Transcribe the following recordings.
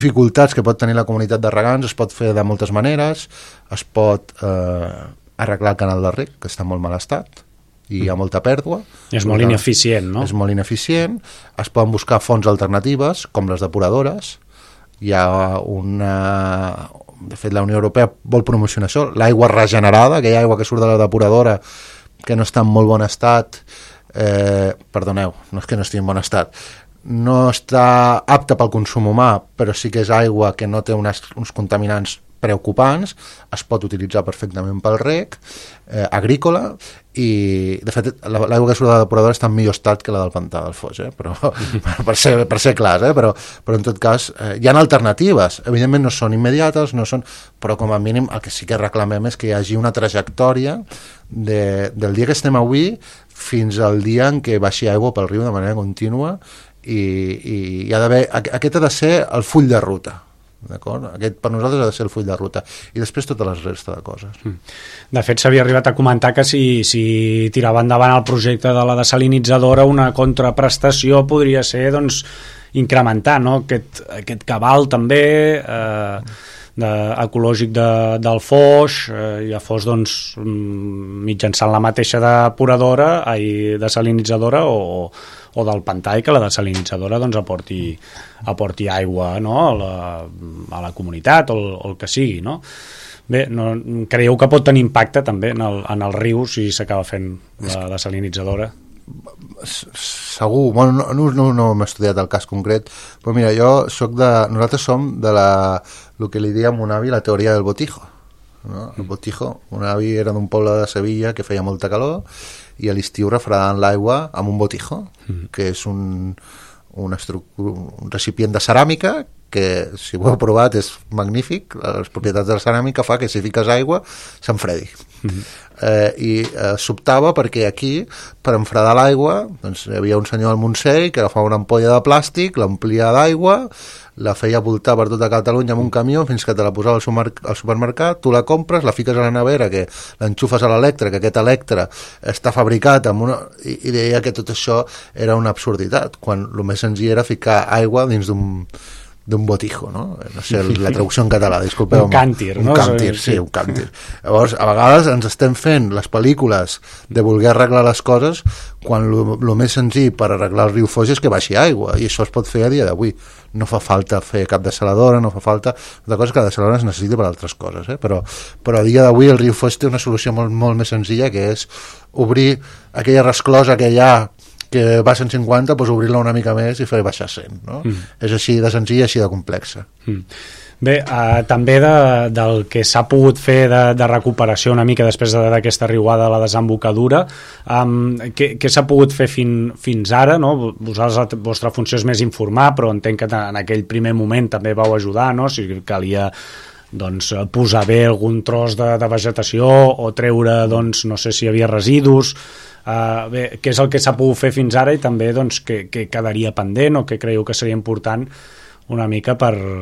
dificultats que pot tenir la comunitat de regants es pot fer de moltes maneres, es pot arreglar el canal de reg, que està en molt mal estat, i hi ha molta pèrdua. És molt ineficient, no? És molt ineficient. Es poden buscar fonts alternatives, com les depuradores. Hi ha una... De fet, la Unió Europea vol promocionar això, l'aigua regenerada, aquella aigua que surt de la depuradora que no està en molt bon estat, perdoneu, no és que no estigui en bon estat, no està apta pel consum humà, però sí que és aigua que no té uns contaminants preocupants, es pot utilitzar perfectament pel reg agrícola, i de fet l'aigua que surt de la depuradora està en millor estat que la del pantà del Foix, però per ser clars, però en tot cas hi ha alternatives, evidentment no són immediates, però com a mínim el que sí que reclamem és que hi hagi una trajectòria del dia que estem avui fins al dia en què baixi aigua pel riu de manera contínua, i hi ha d'haver, aquest ha de ser el full de ruta, d'acord? Aquest per nosaltres ha de ser el full de ruta, i després tota la resta de coses. De fet, s'havia arribat a comentar que si tirava endavant el projecte de la desalinitzadora, una contraprestació podria ser, doncs, incrementar, no? Aquest cabal també ecològic del Foix, i a Foix, doncs, mitjançant la mateixa depuradora, desalinitzadora, o del pantà, i que la desalinitzadora doncs aporti aigua, no? a la comunitat o el que sigui, no? Bé, creieu que pot tenir impacte també en el riu si s'acaba fent la desalinitzadora? Segur, bueno, no hem estudiat el cas concret, però mira, nosaltres som de el que li diem un avi la teoria del botijo, no? El botijo, un avi era d'un poble de Sevilla que feia molta calor, i a l'estiu refredant l'aigua amb un botijo, que és un recipient de ceràmica que, si ho heu provat, és magnífic. Les propietats de la ceràmica fa que si fiques aigua s'enfredi. I s'optava perquè aquí, per enfredar l'aigua, doncs, hi havia un senyor al Montseny que agafava una ampolla de plàstic, l'omplia d'aigua, la feia voltar per tota Catalunya amb un camió fins que te la posava al supermercat, tu la compres, la fiques a la nevera, que l'enxufes a l'Electra, que aquest Electra està fabricat amb i deia que tot això era una absurditat, quan el més senzill era ficar aigua dins d'un botijo, no? No sé la traducció en català, disculpeu. Un càntir, no? Un càntir, sí, un càntir. Llavors, a vegades ens estem fent les pel·lícules de voler arreglar les coses quan el més senzill per arreglar el riu Foix és que baixi aigua, i això es pot fer a dia d'avui. No fa falta fer cap dessaladora, no fa falta... Una cosa que la dessaladora es necessita per altres coses, però a dia d'avui el riu Foix té una solució molt, molt més senzilla, que és obrir aquella resclosa que hi ha que va a 150, doncs obrir-la una mica més i fer baixar 100, no? És així de senzill i així de complexa. Bé, també del que s'ha pogut fer de recuperació una mica després d'aquesta riuada a la desembocadura, què s'ha pogut fer fins ara, no? Vosaltres, la vostra funció és més informar, però entenc que en aquell primer moment també vau ajudar, no? Si calia doncs, posar bé algun tros de vegetació o treure, doncs, no sé si hi havia residus. Bé, què és el que s'ha pogut fer fins ara, i també doncs, què quedaria pendent o què creieu que seria important una mica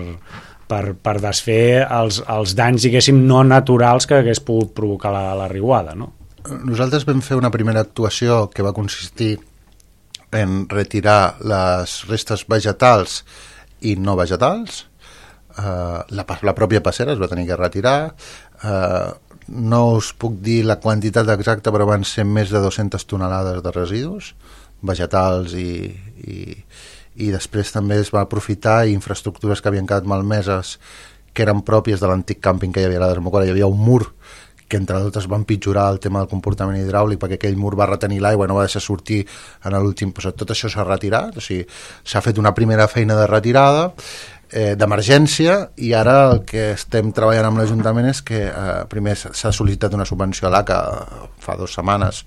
per desfer els danys, diguéssim, no naturals que hagués pogut provocar la riuada, no? Nosaltres vam fer una primera actuació que va consistir en retirar les restes vegetals i no vegetals. La pròpia passera es va tenir que retirar. No us puc dir la quantitat exacta, però van ser més de 200 tonelades de residus vegetals, i després també es va aprofitar infraestructures que havien quedat malmeses, que eren pròpies de l'antic càmping que hi havia a la desembocadura. Hi havia un mur que entre totes va empitjorar el tema del comportament hidràulic, perquè aquell mur va retenir l'aigua i no va deixar sortir en l'últim. Tot això s'ha retirat, o sigui, s'ha fet una primera feina de retirada, d'emergència, i ara el que estem treballant amb l'Ajuntament és que primer s'ha sol·licitat una subvenció a l'ACA fa 2 setmanes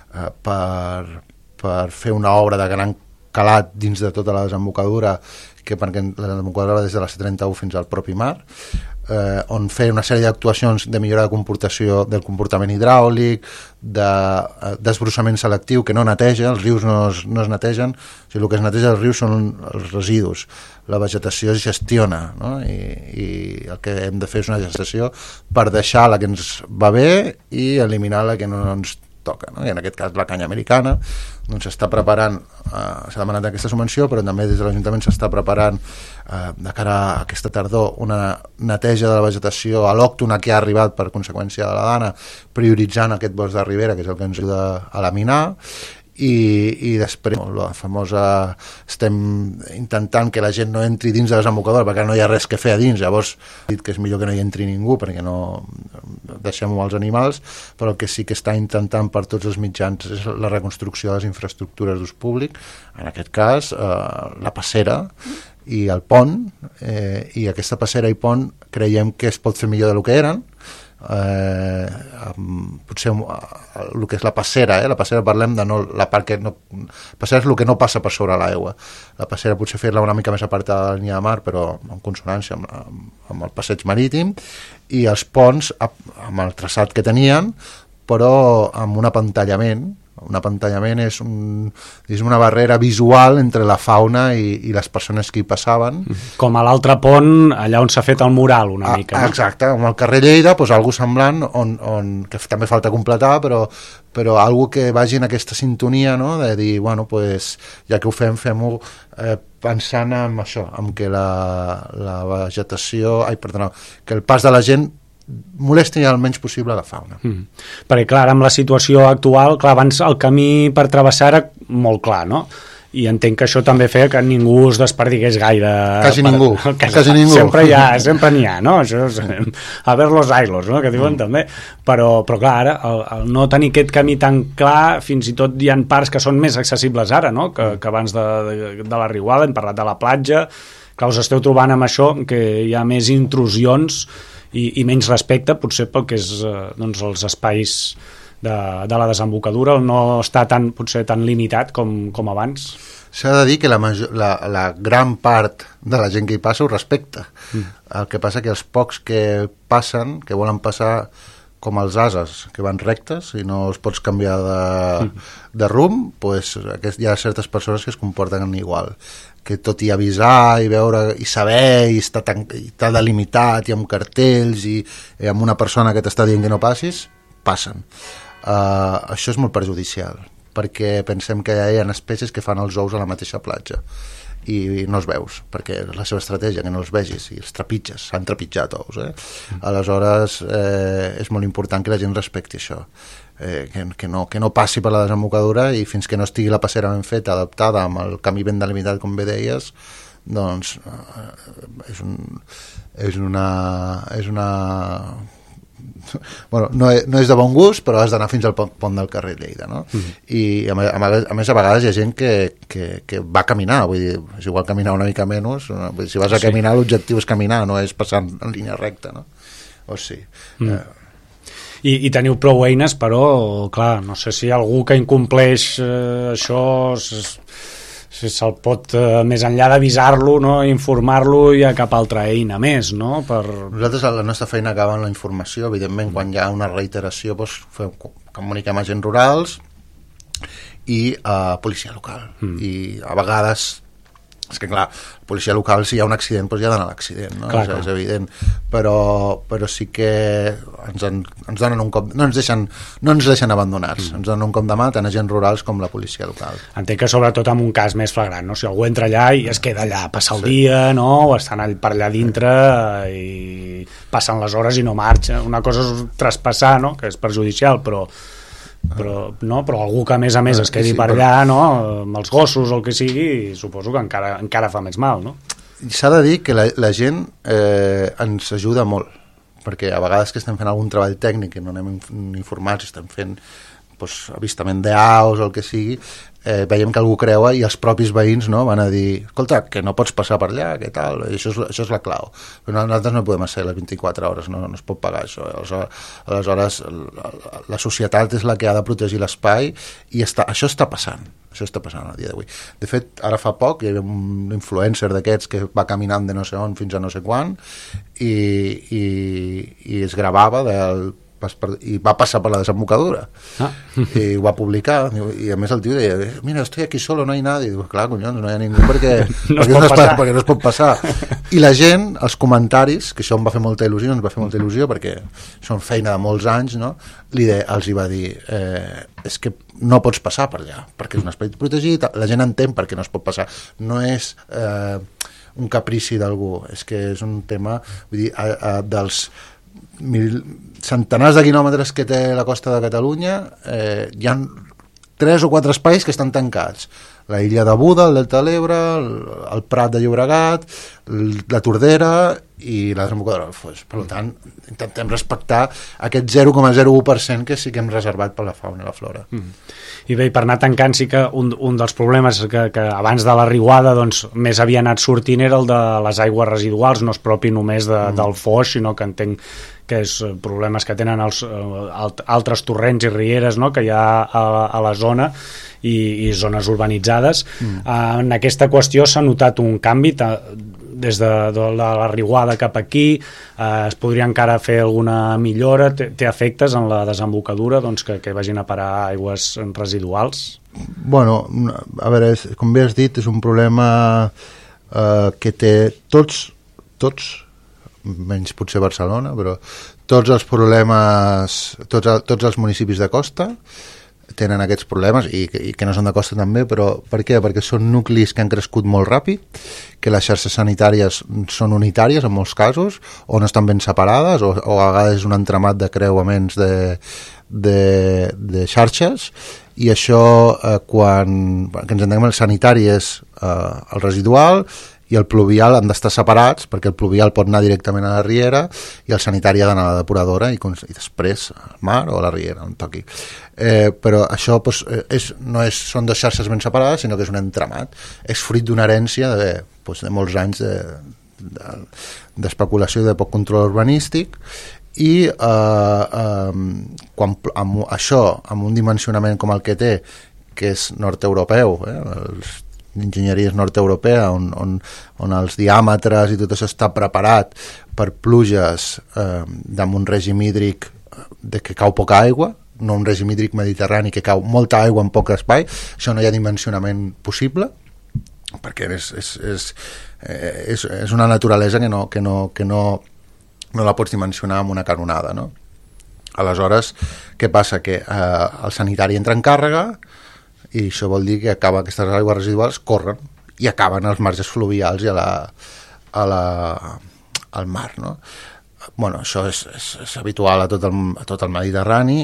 per fer una obra de gran calat dins de tota la desembocadura, perquè la desembocadura va des de la C31 fins al propi mar, on fer una sèrie d'actuacions de millora del comportament hidràulic, de desbrossament selectiu, que no neteja, els rius no es netegen, o sigui, el que es neteja dels rius són els residus, la vegetació es gestiona, no? I el que hem de fer és una gestació per deixar la que ens va bé i eliminar la que no ens toca, no? I en aquest cas la canya americana, doncs s'ha demanat aquesta subvenció, però també des de l'Ajuntament s'està preparant de cara a aquesta tardor una neteja de la vegetació al·lòctona que ha arribat per conseqüència de la dana, prioritzant aquest bosc de ribera, que és el que ens ajuda a laminar, i després la famosa, estem intentant que la gent no entri dins de la desembocadura perquè no hi ha res que fer a dins, llavors he dit que és millor que no hi entri ningú perquè no deixem-ho als animals, però el que sí que està intentant per tots els mitjans és la reconstrucció de les infraestructures d'ús públic, en aquest cas la passera i el pont, i aquesta passera i pont creiem que es pot fer millor del que eren. Potser el que és la passera, la passera parlem de la part que no, passera és el que no passa per sobre l'aigua, la passera potser fer-la una mica més apartada de la línia de mar però en consonància amb el passeig marítim, i els ponts amb el traçat que tenien però amb un apantallament és una barrera visual entre la fauna i les persones que hi passaven. Com a l'altre pont, allà on s'ha fet el mural una mica. No? Exacte, amb el carrer Lleida, doncs algo semblant, on que també falta completar, però algo que vagi en aquesta sintonia, no? De dir, bueno, pues, ja que ho fem-ho pensant en això, en que la vegetació, que el pas de la gent molesti el menys possible la fauna. Perquè clar, amb la situació actual, clar, abans el camí per travessar era molt clar, no? I entenc que això també feia que ningú es desperdigués gaire. Quasi ningú. Sempre n'hi ha, no? Això és a ver los ailos, no? Que diuen també. Però clar, ara, el no tenir aquest camí tan clar, fins i tot hi ha parts que són més accessibles ara, no? Que abans de la riuada, hem parlat de la platja, que us esteu trobant amb això, que hi ha més intrusions i menys respecte, potser pel que és doncs, els espais de la desembocadura, no està potser tan limitat com abans. S'ha de dir que la gran part de la gent que hi passa ho respecta. El que passa que els pocs que passen, que volen passar com els ases, que van rectes i no els pots canviar de rumb, pues, hi ha certes persones que es comporten igual, que tot i avisar i veure i saber i està delimitat i amb cartells i amb una persona que t'està dient que no passis, passen. Això és molt perjudicial perquè pensem que hi ha espècies que fan els ous a la mateixa platja i no els veus, perquè és la seva estratègia, que no els vegis, i els trepitges, s'han trepitjat ous. Aleshores és molt important que la gent respecti això, que no passi per la desembocadura, i fins que no estigui la passera ben feta, adaptada, amb el camí ben delimitat, com bé deies, doncs és una bueno, no és de bon gust, però has d'anar fins al pont del carrer Lleida, no? I a més a vegades hi ha gent que va caminar, vull dir, és igual caminar una mica menys, si vas a caminar l'objectiu és caminar, no és passar en línia recta, no? O sigui... I teniu prou eines, però clar, no sé si algú que incompleix això si se'l pot, més enllà d'avisar-lo, no, informar-lo, hi ha cap altra eina més, no? Nosaltres la nostra feina acaba en la informació, evidentment quan hi ha una reiteració doncs, comuniquem a agents rurals i a policia local, i a vegades és que clar, la policia local si hi ha un accident doncs hi ha d'anar a l'accident, no? És evident, però sí que ens donen un cop, no ens deixen abandonats, ens donen un cop de mà tant agents rurals com la policia local. Entenc que sobretot en un cas més flagrant, no? Si algú entra allà i es queda allà a passar el dia, no? O estan per allà dintre i passen les hores i no marxa, una cosa és traspassar, no? Que és perjudicial, però algú que a més es quedi per allà, no? Amb els gossos o el que sigui, suposo que encara fa més mal, no? S'ha de dir que la gent ens ajuda molt, perquè a vegades que estem fent algun treball tècnic que no anem informats, estem fent avistament d'aus o el que sigui, veiem que algú creua i els propis veïns, no, van a dir, escolta, que no pots passar per allà, què tal, i això és la clau, però nosaltres no podem ser les 24 hores, no es pot pagar això, aleshores la societat és la que ha de protegir l'espai i això està passant al dia d'avui. De fet, ara fa poc hi havia un influencer d'aquests que va caminant de no sé on fins a no sé quan i es gravava i va passar per la desembocadura i ho va publicar i a més el tio deia, mira, estoy aquí solo, no hay nadie. I diu, clar, collons, no hi ha ningú perquè perquè no es pot passar. I la gent, els comentaris, que això em va fer molta il·lusió, ens va fer molta il·lusió perquè són feina de molts anys, no? Els hi va dir, és que no pots passar per allà perquè és un espai protegit, la gent entén per què no es pot passar, no és un caprici d'algú, és que és un tema, vull dir, dels centenars de quilòmetres que té la costa de Catalunya, hi ha 3 o 4 espais que estan tancats: la illa de Buda, el Delta de l'Ebre, el Prat de Llobregat, la Tordera i la desembocadura del Foix. Per tant, intentem respectar aquest 0,01% que sí que hem reservat per la fauna i la flora. I bé, per anar tancant, sí que un dels problemes que abans de la riuada doncs, més havia anat sortint era el de les aigües residuals, no és propi només del Foix, sinó que entenc que és problemes que tenen els altres torrents i rieres, no?, que hi ha a la zona i zones urbanitzades. En aquesta qüestió s'ha notat un canvi des de la riuada cap aquí, es podria encara fer alguna millora, té efectes en la desembocadura doncs, que vagin a parar aigües residuals? Bueno, a veure, com bé has dit, és un problema que té tots, menys potser Barcelona, però tots els problemes, tots els municipis de costa tenen aquests problemes i que no són de costa també, però per què? Perquè són nuclis que han crescut molt ràpid, que les xarxes sanitàries són unitàries en molts casos, o no estan ben separades, o a vegades és un entramat de creuaments de xarxes, i això quan que ens entenguem, el sanitari és el residual i el pluvial han d'estar separats, perquè el pluvial pot anar directament a la riera i el sanitari ha d'anar a la depuradora i després al mar o a la riera, on toqui. Però això doncs, són dues xarxes ben separades, sinó que és un entramat. És fruit d'una herència de molts anys d'especulació i de poc control urbanístic, i quan això, amb un dimensionament com el que té, que és nord-europeu, l'enginyeria és nord-europea, on els diàmetres i tot això està preparat per pluges amb un règim hídric que cau poca aigua, no un règim hídric mediterrani que cau molta aigua en poc espai, això no hi ha dimensionament possible, perquè és una naturalesa que no la pots dimensionar amb una canonada, no? Aleshores, què passa? Que el sanitari entra en càrrega i això vol dir que aquestes aigües residuals corren i acaben als marges fluvials i al mar, no? Bueno, això és habitual a tot el Mediterrani,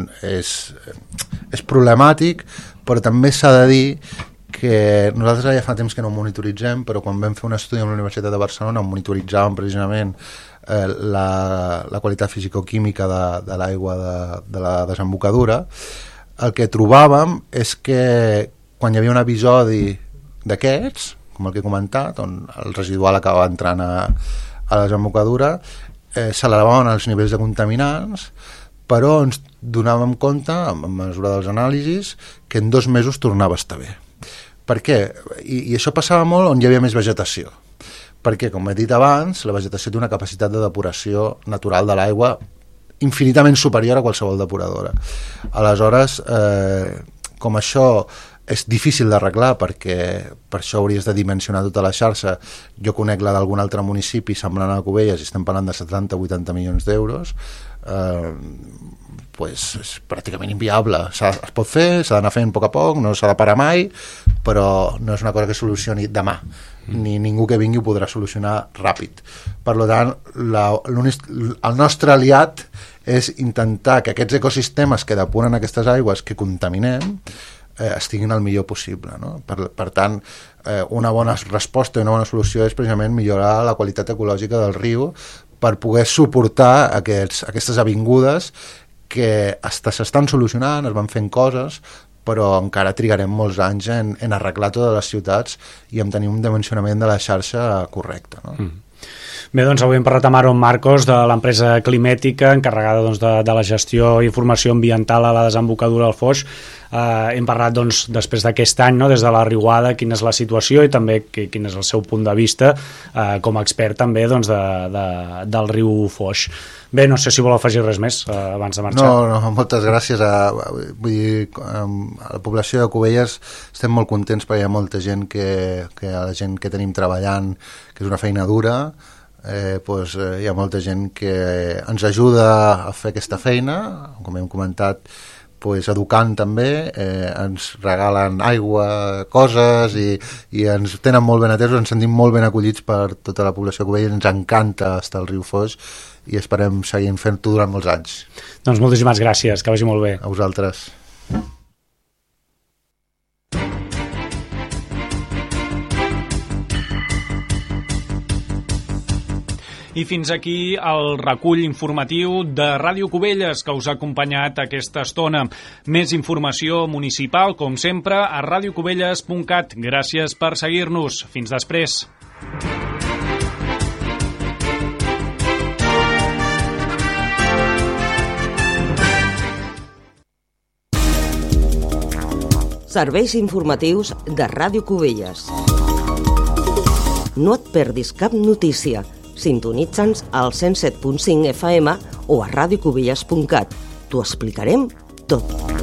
és problemàtic, però també s'ha de dir que nosaltres ja fa temps que no monitoritzem, però quan vam fer un estudi a la Universitat de Barcelona monitoritzàvem precisament la qualitat fisicoquímica de l'aigua de la desembocadura. El que trobàvem és que quan hi havia un episodi d'aquests, com el que he comentat, on el residual acaba entrant a la desembocadura, s'elevaven els nivells de contaminants, però ens donàvem compte, a mesura dels anàlisis, que en 2 mesos tornava a estar bé. Per què? I això passava molt on hi havia més vegetació. Perquè, com he dit abans, la vegetació té una capacitat de depuració natural de l'aigua infinitament superior a qualsevol depuradora. Aleshores, com això és difícil d'arreglar, perquè per això hauries de dimensionar tota la xarxa, jo conec la d'algun altre municipi semblant a Cubelles i estem parlant de 70-80 milions d'euros, és pràcticament inviable. Es pot fer, s'ha d'anar fent a poc, no s'ha de parar mai, però no és una cosa que solucioni demà, ni ningú que vingui ho podrà solucionar ràpid. Per tant, el nostre aliat és intentar que aquests ecosistemes que depuren aquestes aigües que contaminem estiguin el millor possible, no? Per tant, una bona resposta i una bona solució és precisament millorar la qualitat ecològica del riu per poder suportar aquestes avingudes que s'estan solucionant, es van fent coses, però encara trigarem molts anys en arreglar totes les ciutats i en tenir un dimensionament de la xarxa correcte, no? Bé, doncs avui hem parlat amb Aaron Marcos de l'empresa Climètica, encarregada doncs, de la gestió i informació ambiental a la desembocadura del Foix. Hem parlat doncs, després d'aquest any, no, des de la riuada, quina és la situació i també quin és el seu punt de vista com a expert també doncs, del riu Foix. Bé, no sé si vol afegir res més abans de marxar. No, moltes gràcies. Vull dir, a la població de Cubelles estem molt contents perquè hi ha molta gent que la gent que tenim treballant, que és una feina dura, hi ha molta gent que ens ajuda a fer aquesta feina, com hem comentat, educant també, ens regalen aigua, coses i ens tenen molt ben atesos, ens sentim molt ben acollits per tota la població de Cubelles, ens encanta estar al riu Foix i esperem seguir fent-ho durant molts anys. Doncs moltíssimes gràcies, que vagi molt bé. A vosaltres. I fins aquí el recull informatiu de Ràdio Cubelles que us ha acompanyat aquesta estona. Més informació municipal, com sempre, a radiocubelles.cat. Gràcies per seguir-nos. Fins després. Serveis informatius de Ràdio Cubelles. No et perdis cap notícia. Sintonitza'ns al 107.5 FM o a radiocubelles.cat. T'ho explicarem tot.